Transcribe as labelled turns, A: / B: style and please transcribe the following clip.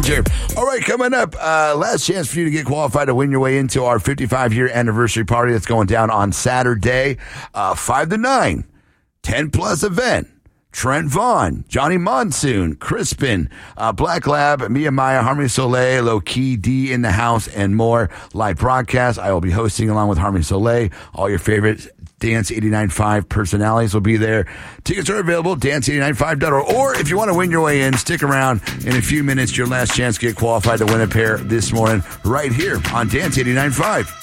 A: All right, coming up, last chance for you to get qualified to win your way into our 55-year anniversary party that's going down on Saturday, 5 to 9, 10-plus event. Trent Vaughn, Johnny Monsoon, Crispin, Black Lab, Mia Maya, Harmony Soleil, Low Key D in the house, and more. Live broadcast. I will be hosting along with Harmony Soleil. All your favorite Dance 89.5 personalities will be there. Tickets are available, dance895.org. Or if you want to win your way in, stick around. In a few minutes, your last chance to get qualified to win a pair this morning right here on Dance 89.5.